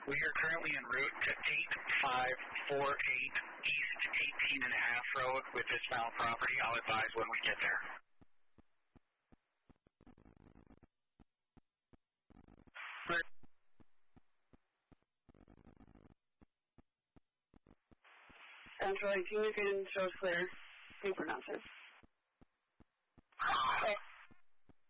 We are currently en route to 8548 East 18.5 Road with this found property. I'll advise when we get there. Central 18 again shows clear. Can you pronounce it?